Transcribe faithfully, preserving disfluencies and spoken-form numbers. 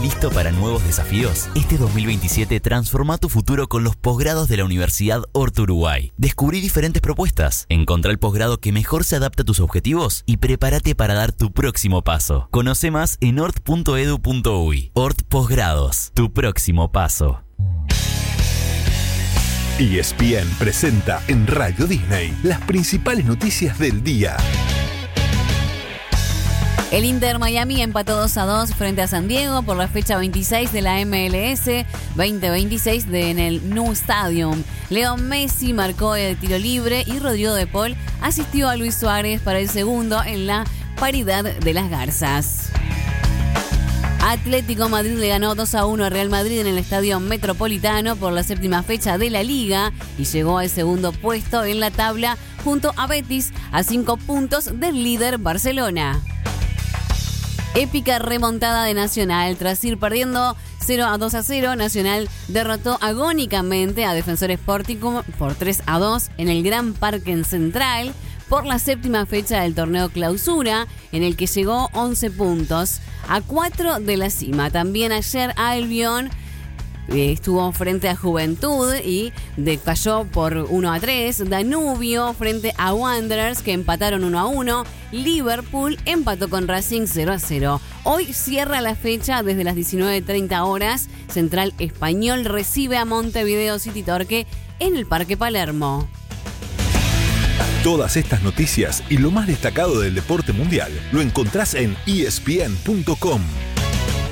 ¿Listo para nuevos desafíos? Este dos mil veintisiete transforma tu futuro con los posgrados de la Universidad Hort Uruguay. Descubrí diferentes propuestas, encontrá el posgrado que mejor se adapta a tus objetivos y prepárate para dar tu próximo paso. Conoce más en hort punto edu punto uy. Hort Posgrados, tu próximo paso. E S P N presenta en Radio Disney las principales noticias del día. El Inter Miami empató dos a dos frente a San Diego por la fecha veintiséis de la M L S veinte veintiséis de, en el Nou Stadium. Leo Messi marcó el tiro libre y Rodrigo de Paul asistió a Luis Suárez para el segundo en la paridad de las Garzas. Atlético Madrid le ganó dos a uno a Real Madrid en el Estadio Metropolitano por la séptima fecha de la Liga y llegó al segundo puesto en la tabla junto a Betis a cinco puntos del líder Barcelona. Épica remontada de Nacional. Tras ir perdiendo cero a dos a cero, Nacional derrotó agónicamente a Defensor Sporting por tres a dos en el Gran Parque Central por la séptima fecha del torneo Clausura, en el que llegó once puntos, a cuatro de la cima. También ayer Albion eh, estuvo frente a Juventud y cayó por uno a tres. Danubio frente a Wanderers, que empataron uno a uno. Liverpool empató con Racing cero a cero. Hoy cierra la fecha desde las diecinueve treinta horas. Central Español recibe a Montevideo City Torque en el Parque Palermo. Todas estas noticias y lo más destacado del deporte mundial lo encontrás en E S P N punto com.